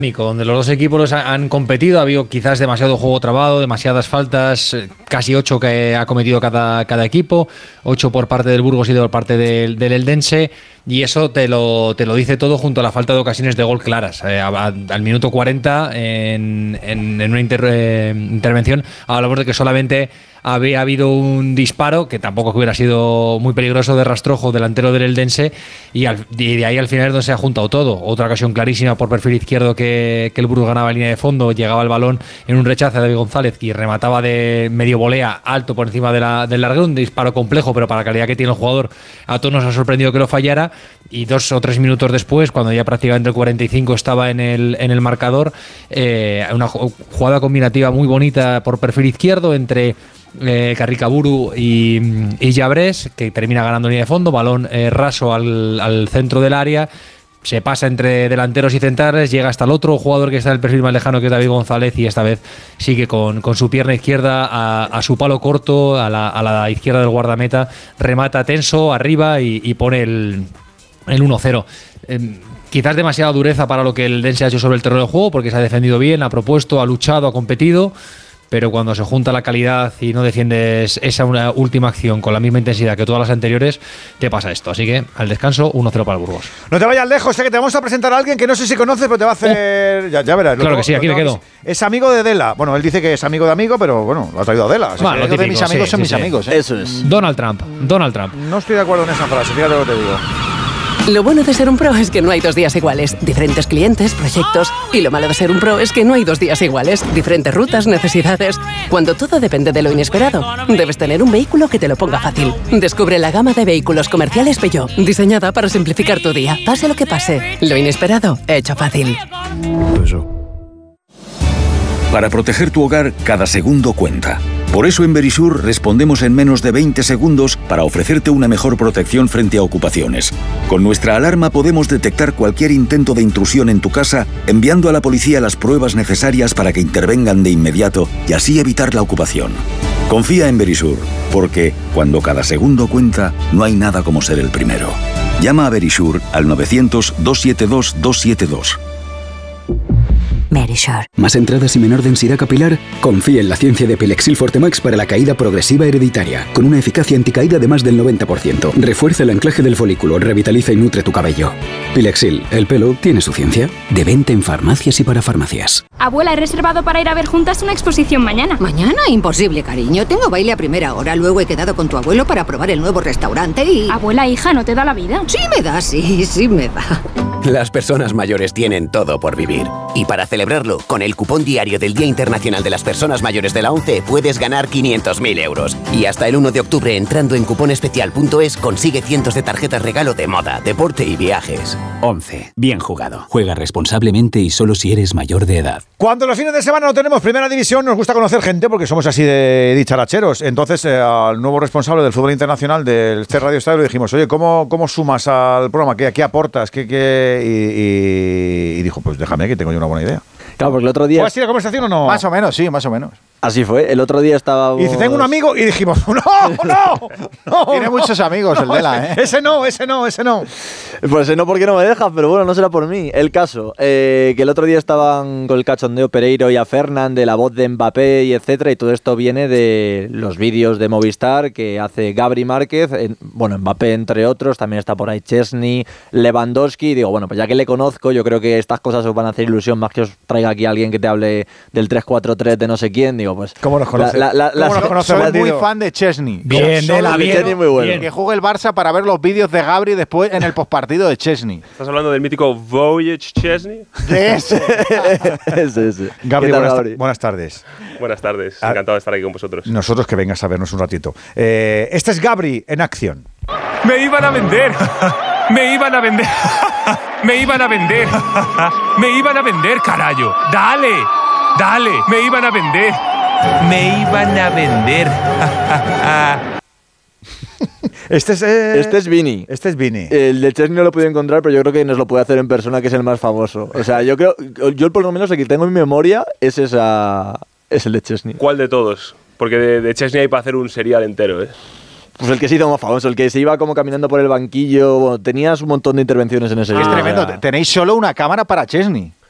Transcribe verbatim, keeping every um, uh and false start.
Donde los dos equipos han competido, ha habido quizás demasiado juego trabado, demasiadas faltas, casi ocho que ha cometido cada, cada equipo, ocho por parte del Burgos y por parte del, del Eldense, y eso te lo, te lo dice todo junto a la falta de ocasiones de gol claras. Eh, a, a, al minuto cuarenta, en, en, en una inter, eh, intervención, hablamos de que solamente había habido un disparo, que tampoco hubiera sido muy peligroso, de Rastrojo, delantero del Eldense, y, al, y de ahí al final es donde se ha juntado todo. Otra ocasión clarísima por perfil izquierdo que, que el Burgos ganaba en línea de fondo, llegaba el balón en un rechazo de David González y remataba de medio volea alto por encima de la, del larguero, un disparo complejo, pero para la calidad que tiene el jugador a todos nos ha sorprendido que lo fallara. Y dos o tres minutos después, cuando ya prácticamente el cuarenta y cinco estaba en el, en el marcador, eh, una jugada combinativa muy bonita por perfil izquierdo entre Eh, Carricaburu y, y Llabrés, que termina ganando línea de fondo, balón eh, raso al, al centro del área, se pasa entre delanteros y centrales, llega hasta el otro jugador que está en el perfil más lejano, que es David González, y esta vez sigue con, con su pierna izquierda a, a su palo corto, a la, a la izquierda del guardameta, remata tenso arriba y, y pone el, el uno cero. Eh, quizás demasiada dureza para lo que el Dense ha hecho sobre el terreno de juego, porque se ha defendido bien, ha propuesto, ha luchado, ha competido, pero cuando se junta la calidad y no defiendes esa una última acción con la misma intensidad que todas las anteriores, te pasa esto. Así que al descanso, uno cero para el Burgos. No te vayas lejos, sé que te vamos a presentar a alguien que no sé si conoces, pero te va a hacer... Oh. Ya, ya verás. Claro lo, que sí, aquí me quedo. Es amigo de Dela. Bueno, él dice que es amigo de amigo, pero bueno, lo ha traído a Dela. Bueno, lo típico, de mis amigos sí, son sí, mis sí. amigos. ¿eh? Eso es. Donald Trump. Donald Trump. No estoy de acuerdo en esa frase, fíjate lo que te digo. Lo bueno de ser un pro es que no hay dos días iguales. Diferentes clientes, proyectos. Y lo malo de ser un pro es que no hay dos días iguales. Diferentes rutas, necesidades. Cuando todo depende de lo inesperado, debes tener un vehículo que te lo ponga fácil. Descubre la gama de vehículos comerciales Peugeot, diseñada para simplificar tu día. Pase lo que pase, lo inesperado, hecho fácil. Para proteger tu hogar, cada segundo cuenta. Por eso en Verisure respondemos en menos de veinte segundos para ofrecerte una mejor protección frente a ocupaciones. Con nuestra alarma podemos detectar cualquier intento de intrusión en tu casa, enviando a la policía las pruebas necesarias para que intervengan de inmediato y así evitar la ocupación. Confía en Verisure, porque cuando cada segundo cuenta, no hay nada como ser el primero. Llama a Verisure al novecientos, doscientos setenta y dos, doscientos setenta y dos. Verisure. ¿Más entradas y menor densidad capilar? Confía en la ciencia de Pilexil Fortemax para la caída progresiva hereditaria, con una eficacia anticaída de más del noventa por ciento. Refuerza el anclaje del folículo, revitaliza y nutre tu cabello. Pilexil, el pelo tiene su ciencia. De venta en farmacias y para farmacias. Abuela, he reservado para ir a ver juntas una exposición mañana. ¿Mañana? Imposible, cariño. Tengo baile a primera hora. Luego he quedado con tu abuelo para probar el nuevo restaurante y... Abuela, hija, ¿no te da la vida? Sí me da, sí, sí me da. Las personas mayores tienen todo por vivir. Y para celebrarlo, con el cupón diario del Día Internacional de las Personas Mayores de la ONCE puedes ganar quinientos mil euros. Y hasta el uno de octubre, entrando en cuponespecial punto es, consigue cientos de tarjetas regalo de moda, deporte y viajes. ONCE. Bien jugado. Juega responsablemente y solo si eres mayor de edad. Cuando los fines de semana no tenemos primera división, nos gusta conocer gente porque somos así de dicharacheros. Entonces, eh, al nuevo responsable del fútbol internacional del C Radio Estadio le dijimos, oye, ¿cómo, cómo sumas al programa? ¿Qué, qué aportas? ¿Qué, qué? Y, y, y dijo, pues déjame que tengo yo una buena idea. Claro, porque el otro día... ¿Fue así la conversación o no? Más o menos, sí, más o menos. Así fue. El otro día estaba... Y dice, tengo un amigo, y dijimos, no, no, no. Tiene no, muchos amigos el no, Dela, ¿eh? Ese no, ese no, ese no. Pues no, porque no me dejas, pero bueno, no será por mí. El caso, eh, que el otro día estaban con el cachondeo Pereiro y a Fernán de la voz de Mbappé y etcétera, y todo esto viene de los vídeos de Movistar que hace Gabri Márquez, en, bueno, Mbappé entre otros, también está por ahí Chesney, Lewandowski, y digo, bueno, pues ya que le conozco, yo creo que estas cosas os van a hacer ilusión más que os traiga aquí alguien que te hable del tres cuatro tres de no sé quién, digo, pues... ¿Cómo nos conoces? La, la, la, ¿Cómo nos conoces? soy muy fan de Chesney. Bien, de la bien, Chesney muy bueno. Bien. Que juegue el Barça para ver los vídeos de Gabri después en el postpartido de Chesney. ¿Estás hablando del mítico Voyage Chesney? De ese. ese, ese. Gabri, tal, buenas, Gabri? buenas tardes. Buenas tardes, Ah, encantado de estar aquí con vosotros. Nosotros que vengas a vernos un ratito. Eh, este es Gabri en acción. Me iban a vender. Me iban a vender. Me iban a vender. Me iban a vender, carajo. Dale. Dale. Me iban a vender. Me iban a vender. Este es, eh, este es Vini. Este es Vini. El de Chesney no lo he podido encontrar, pero yo creo que nos lo puede hacer en persona, que es el más famoso. O sea, yo creo, yo por lo menos el que tengo en mi memoria es esa, es el de Chesney. ¿Cuál de todos? Porque de, de Chesney hay para hacer un serial entero, ¿eh? Pues el que se hizo más famoso, el que se iba como caminando por el banquillo. Bueno, tenías un montón de intervenciones en ese Ah, vídeo. es tremendo. Tenéis solo una cámara para Chesney.